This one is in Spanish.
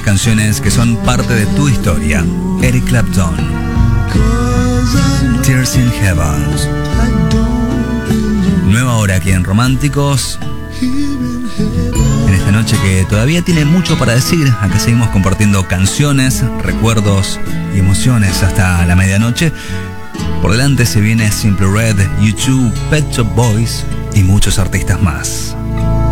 canciones que son parte de tu historia. Eric Clapton, Tears in Heaven. Nueva hora aquí en Románticos. En esta noche que todavía tiene mucho para decir. Acá seguimos compartiendo canciones, recuerdos y emociones hasta la medianoche. Por delante se viene Simply Red, U2, Pet Shop Boys y muchos artistas más.